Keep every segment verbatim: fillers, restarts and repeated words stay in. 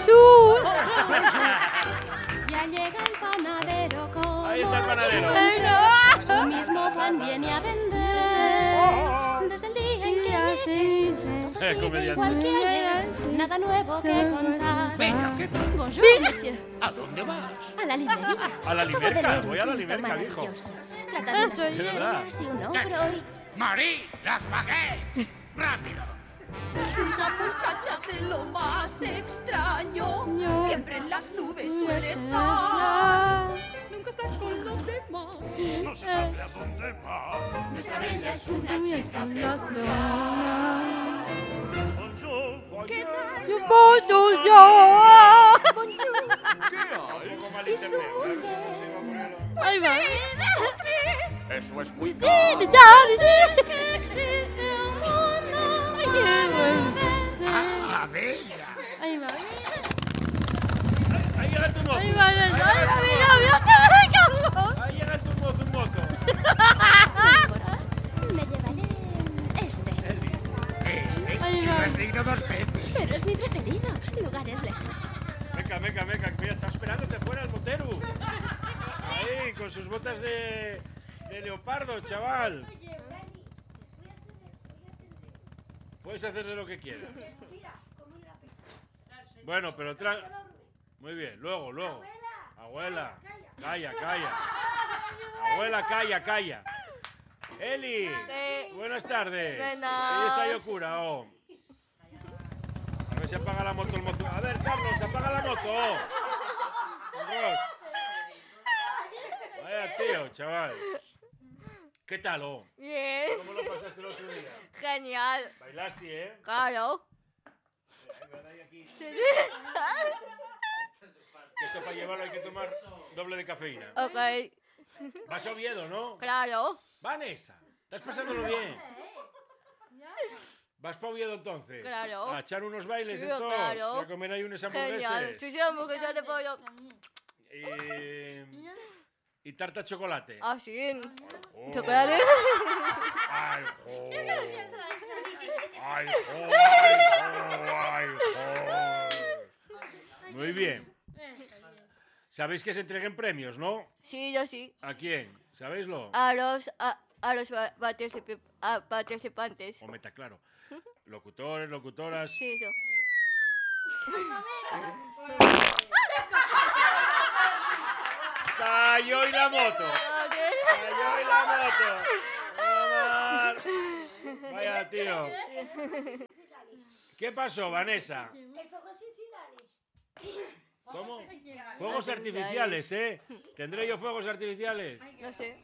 Bonjour. Ya llega el panadero con Ahí está el panadero. su mismo pan viene a vender. Desde el día en que llegué, todo Eh, sigue comediante. igual que ayer. Nada nuevo que contar. Venga, ¿qué tal? Bonjour, monsieur. ¿A dónde vas? A la librería. A la Acabo de limerca, leer un voy a la cuento limerca, dijo. maravilloso. Trata de unas Es habichuelas y un ogro y... Marí, las baguettes. ¡Rápido! Una muchacha de lo más extraño. Siempre en las nubes suele estar. Nunca está con los demás. No se sabe a dónde va. Nuestra bella es una chica peculiar. ¿Qué tal? Bonjour. Bonjour. ¿Qué Y su Ahí va. tres. Eso es muy Sí, caro. me sabe, sí. Que existe un mundo. Ay, qué bueno. ¡Ah, bella! Ahí va. Ahí llega tu moto. Ahí va, ahí va, mira, mira, mira, Carlos. Ahí llega tu moto, un moto. Me llevaré este. Este, Ahí si va. lo has leído dos veces. Pero es mi preferido. Lugares lejanos. Venga, venga, venga. Mira, está esperándote fuera el motero. Ahí, con sus botas de, de leopardo, chaval. Puedes hacer de lo que quieras. Bueno, pero tra... Muy bien, luego, luego. Abuela, calla, calla. Abuela, calla, calla. Eli, Sí. buenas tardes. Buenas. Ella está Yokura, oh. A ver si apaga la moto el moto. A ver, Carlos, apaga la moto. Oh. Dios. Vaya tío, chaval. ¿Qué tal, oh? Bien. ¿Cómo lo pasaste el otro día? Genial. Bailaste, ¿eh? Claro. Ven ahí aquí. Que esto para llevarlo hay que tomar doble de cafeína. Ok. Vas a Oviedo, ¿no? Claro. Vanessa, estás pasándolo bien. ¿Vas para Oviedo entonces? Claro. A echar unos bailes Sí, entonces. claro. Y a comer ahí unos Genial. hamburgueses. Si somos que de pollo. Y... y tarta de chocolate. Ah, sí. Oh. Chocolate. Ay, jo. Ay, jo, ay, jo, ay, jo. Muy bien. Sabéis que se entreguen premios, ¿no? Sí, yo sí. ¿A quién? ¿Sabéislo? A los, a, a los ba- particip- a participantes. Hombre, está claro. Locutores, locutoras. Sí, eso. ¡Cayó y la moto! ¡Cayó y la moto! Omar. Vaya, tío. ¿Qué pasó, Vanessa? ¿Cómo? Fuegos artificiales, ¿eh? ¿Tendré yo fuegos artificiales? No sé.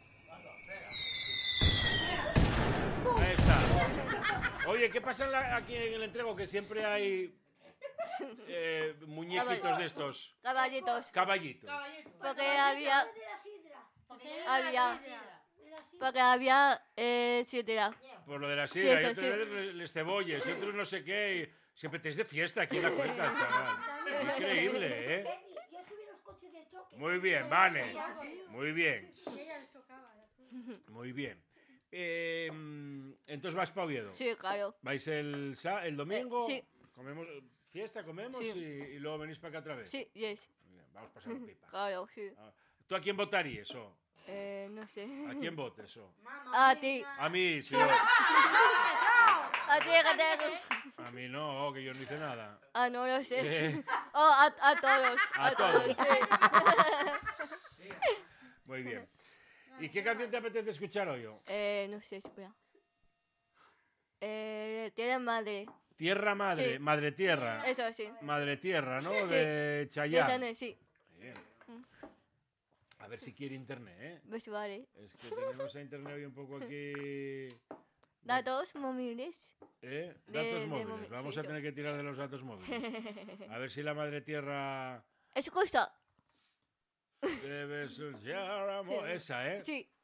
Ahí está. Oye, ¿qué pasa en la- aquí en el entrego? Que siempre hay eh, muñequitos de estos. Caballitos. Caballitos. Porque había. Había. Porque había. Eh, sidra. Por lo de la sidra. Sí, Y esto otros sí. les, les cebolles, y otros no sé qué. Y siempre te es de fiesta aquí en la cuenca, chaval. Increíble, ¿eh? Muy bien, Vane. Muy bien. Muy bien. Eh, entonces vas para Oviedo. Sí, claro. ¿Vais el, sa- el domingo? Eh, sí. Comemos fiesta, comemos Sí. y, y luego venís para acá otra vez. Sí, yes. Muy bien, vamos a pasar pipa. Claro, sí. Ah, ¿tú a quién votarías, o? Eh, no sé. ¿A quién votes, o? A ti. A mí, sí. A ti, que te. A mí no, que yo no hice nada. Ah, no lo sé. Eh, Oh, a, a todos. A todos. sí. Muy bien. ¿Y qué canción te apetece escuchar hoy, o? Eh, no sé, espera. Eh, tiene madre. Tierra Madre, Sí. Madre Tierra. Eso sí. Madre Tierra, ¿no? Sí. De Chayanne. Chayanne, sí. Bien. A ver si quiere internet, ¿eh? Pues vale. Es que tenemos a internet hoy un poco aquí... Datos móviles. ¿Eh? de- Datos de móviles. móvil, Vamos sí, a eso. tener que tirar de los datos móviles. A ver si la Madre Tierra ¿Eso cuesta? debe ser amor. Esa, ¿eh? Sí.